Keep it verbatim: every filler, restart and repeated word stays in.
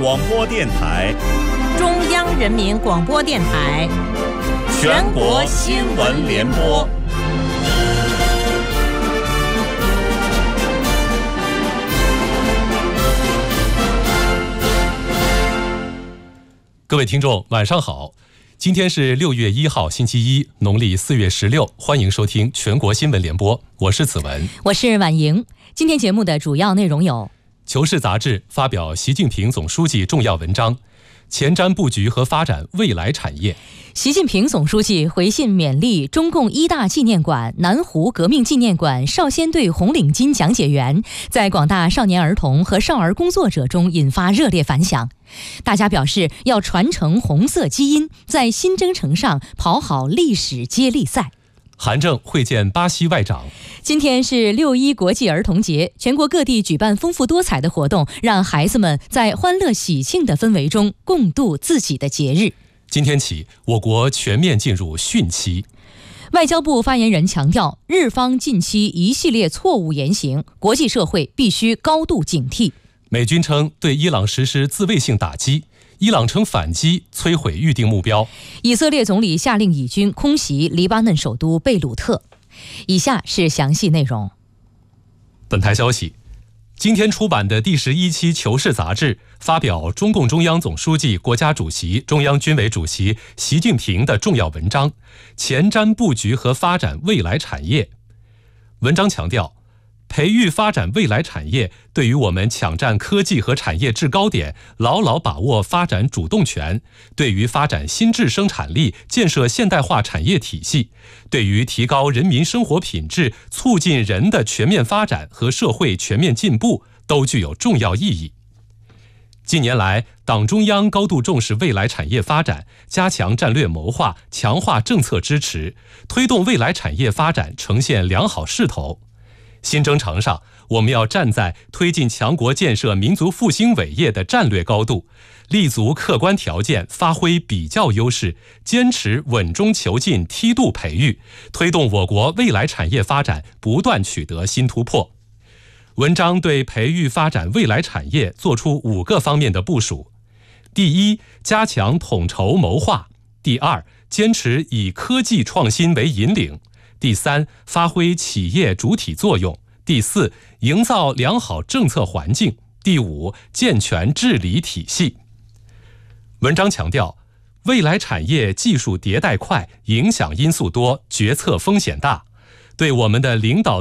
广播电台、 中央人民广播电台、 全国新闻联播。 各位听众，晚上好！今天是六月一号，星期一，农历四月十六，欢迎收听全国新闻联播，我是子文， 我是婉莹。今天节目的主要内容有： 《求是》杂志发表习近平总书记重要文章，前瞻布局和发展未来产业。 习近平总书记回信勉励中共一大纪念馆、南湖革命纪念馆少先队红领巾讲解员，在广大少年儿童和少儿工作者中引发热烈反响。大家表示要传承红色基因，在新征程上跑好历史接力赛。 韩正会见巴西外长。 今天是六一国际儿童节，全国各地举办丰富多彩的活动，让孩子们在欢乐喜庆的氛围中共度自己的节日。 今天起，我国全面进入汛期。 外交部发言人强调，日方近期一系列错误言行，国际社会必须高度警惕。 美军称对伊朗实施自卫性打击，伊朗称反击摧毁预定目标。 以色列总理下令以军空袭黎巴嫩首都贝鲁特。以下是详细内容。 本台消息，今天出版的第十一期《求是》杂志发表中共中央总书记、国家主席、中央军委主席习近平的重要文章，前瞻布局和发展未来产业。文章强调，培育发展未来产业对于我们抢占科技和产业制高点，牢牢把握发展主动权，对于发展新质生产力、建设现代化产业体系，对于提高人民生活品质、促进人的全面发展和社会全面进步都具有重要意义。近年来，党中央高度重视未来产业发展，加强战略谋划，强化政策支持，推动未来产业发展呈现良好势头。新征程上，我们要站在推进强国建设民族复兴伟业的战略高度，立足客观条件，发挥比较优势，坚持稳中求进梯度培育，推动我国未来产业发展不断取得新突破。文章对培育发展未来产业作出五个方面的部署：第一，加强统筹谋划；第二，坚持以科技创新为引领；第三，发挥企业主体作用；第四，营造良好政策环境；第五，健全治理体系。文章强调，未来产业技术迭代快，影响因素多，决策风险大，对我们的领导